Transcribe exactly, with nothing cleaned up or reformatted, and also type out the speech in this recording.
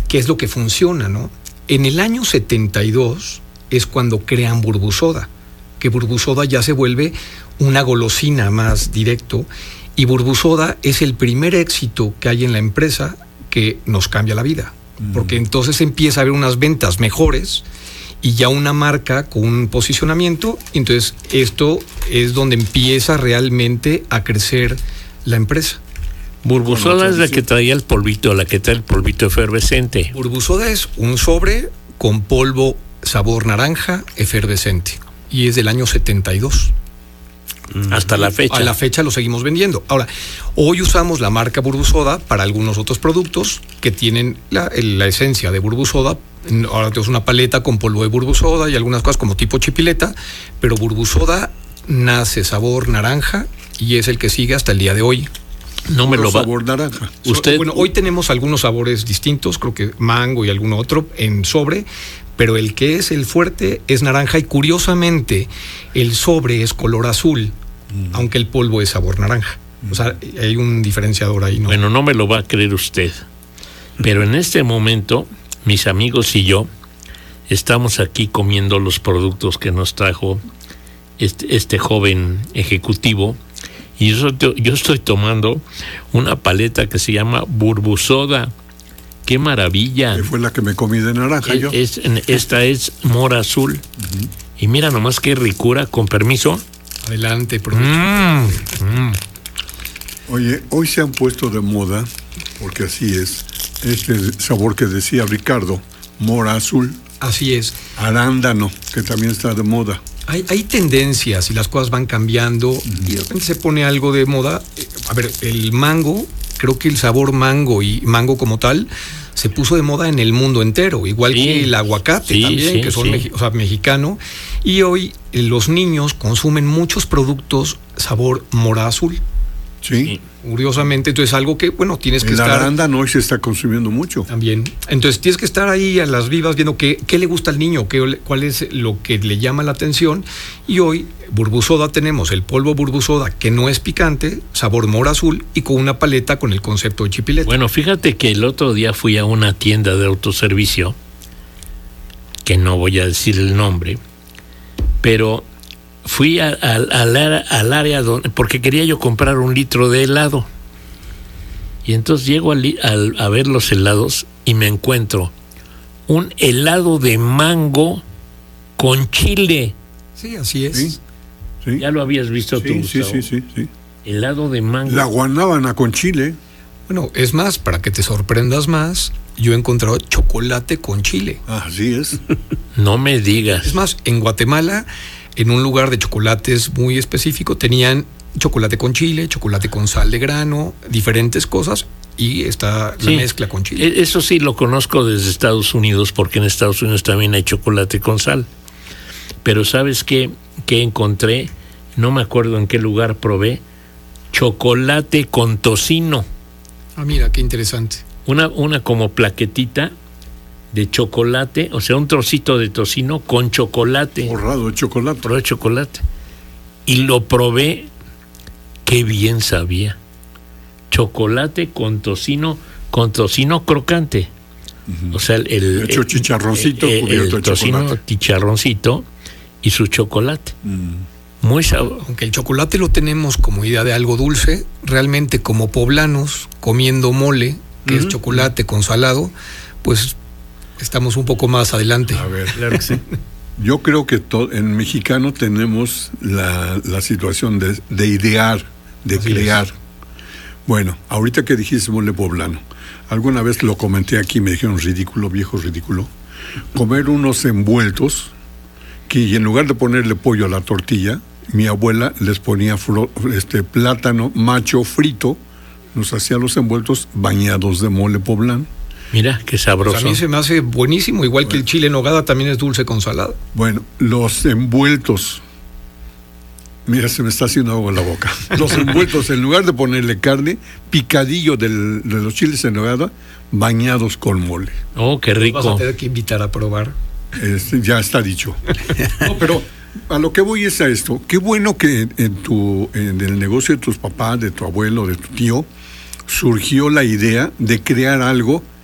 qué es lo que funciona, ¿no? En el año setenta y dos es cuando crean Burbusoda, que Burbusoda ya se vuelve una golosina más directo, y Burbusoda es el primer éxito que hay en la empresa que nos cambia la vida, mm. porque entonces empieza a haber unas ventas mejores y ya una marca con un posicionamiento, entonces esto es donde empieza realmente a crecer la empresa. Burbusoda es la que traía el polvito, la que trae el polvito efervescente. Burbusoda es un sobre con polvo sabor naranja efervescente y es del año setenta y dos. Mm. Hasta la fecha. A la fecha lo seguimos vendiendo. Ahora, hoy usamos la marca Burbusoda para algunos otros productos que tienen la, la esencia de Burbusoda. Ahora tenemos una paleta con polvo de Burbusoda y algunas cosas como tipo chipileta, pero Burbusoda nace sabor naranja y es el que sigue hasta el día de hoy. No me lo va. Sabor naranja. Usted, bueno, hoy tenemos algunos sabores distintos, creo que mango y algún otro en sobre, pero el que es el fuerte es naranja y curiosamente el sobre es color azul, mm. aunque el polvo es sabor naranja. Mm. O sea, hay un diferenciador ahí, ¿no? Bueno, no me lo va a creer usted, pero en este momento mis amigos y yo estamos aquí comiendo los productos que nos trajo este, este joven ejecutivo. Y yo, yo estoy tomando una paleta que se llama Burbusoda. ¡Qué maravilla! Que fue la que me comí de naranja es, yo. Es, esta es mora azul. Uh-huh. Y mira nomás qué ricura, con permiso. Adelante, provecho. Mm, mm. Oye, hoy se han puesto de moda, porque así es, este sabor que decía Ricardo, mora azul. Así es. Arándano, que también está de moda. Hay, hay tendencias y las cosas van cambiando uh-huh. y de repente se pone algo de moda. A ver, el mango, creo que el sabor mango y mango como tal se puso de moda en el mundo entero, igual sí. que el aguacate sí, también, sí, que son sí. meji- o sea, mexicano. Y hoy eh, los niños consumen muchos productos sabor mora azul. Sí. Curiosamente, entonces algo que, bueno, tienes que el estar... El arándano hoy se está consumiendo mucho. También. Entonces tienes que estar ahí a las vivas viendo qué, qué le gusta al niño, qué, cuál es lo que le llama la atención. Y hoy, Burbusoda, tenemos el polvo Burbusoda, que no es picante, sabor mora azul, y con una paleta con el concepto de chipileta. Bueno, fíjate que el otro día fui a una tienda de autoservicio, que no voy a decir el nombre, pero... Fui a, a, al, al área donde, porque quería yo comprar un litro de helado. Y entonces llego al, al, a ver los helados y me encuentro un helado de mango con chile. Sí, así es. Sí, sí. ¿Ya lo habías visto sí, tú, sí, sí, sí, sí. Helado de mango. La guanábana con chile. Bueno, es más, para que te sorprendas más, yo he encontrado chocolate con chile. Así es. No me digas. Es más, en Guatemala... En un lugar de chocolates muy específico tenían chocolate con chile, chocolate con sal de grano, diferentes cosas, y está la sí. mezcla con chile. Eso sí lo conozco desde Estados Unidos, porque en Estados Unidos también hay chocolate con sal. Pero ¿sabes qué? ¿Qué encontré? No me acuerdo en qué lugar probé. Chocolate con tocino. Ah, mira, qué interesante. Una, una como plaquetita de chocolate, o sea, un trocito de tocino con chocolate. Borrado de chocolate. Borrado de chocolate. Y lo probé, qué bien sabía. Chocolate con tocino, con tocino crocante. Uh-huh. O sea, el... el hecho chicharroncito, el, el, el, el tocino chocolate. Chicharroncito y su chocolate. Uh-huh. Muy sabroso. Aunque el chocolate lo tenemos como idea de algo dulce, realmente como poblanos, comiendo mole, que uh-huh. es chocolate con salado, pues... Estamos un poco más adelante. A ver, claro que sí. Yo creo que to- en mexicano tenemos la, la situación de, de idear, de Así crear. Es. Bueno, ahorita que dijiste mole poblano, alguna vez lo comenté aquí, me dijeron ridículo, viejo ridículo, comer unos envueltos que en lugar de ponerle pollo a la tortilla, mi abuela les ponía fro- este plátano macho frito, nos hacía los envueltos bañados de mole poblano. Mira, qué sabroso. Pues a mí se me hace buenísimo, igual bueno. que el chile en nogada también es dulce con salada. Bueno, los envueltos, mira, se me está haciendo agua en la boca. Los envueltos, en lugar de ponerle carne, picadillo del, de los chiles en nogada, bañados con mole. Oh, qué rico. Vas a tener que invitar a probar. Este, ya está dicho. No, pero a lo que voy es a esto. Qué bueno que en, tu, en el negocio de tus papás, de tu abuelo, de tu tío, surgió la idea de crear algo